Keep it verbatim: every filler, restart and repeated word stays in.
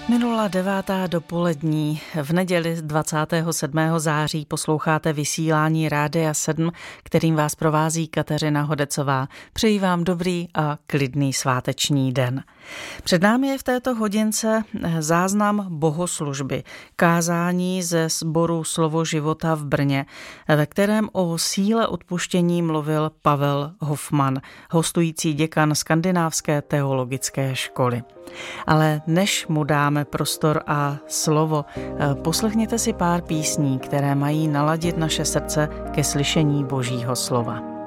Minula devátá dopolední. V neděli dvacátého sedmého září posloucháte vysílání Rádia sedm, kterým vás provází Kateřina Hodecová. Přeji vám dobrý a klidný sváteční den. Před námi je v této hodince záznam bohoslužby, kázání ze sboru Slovo života v Brně, ve kterém o síle odpuštění mluvil Pavel Hofman, hostující děkan Skandinávské teologické školy. Ale než mu dáme prostor a slovo, poslechněte si pár písní, které mají naladit naše srdce ke slyšení Božího slova.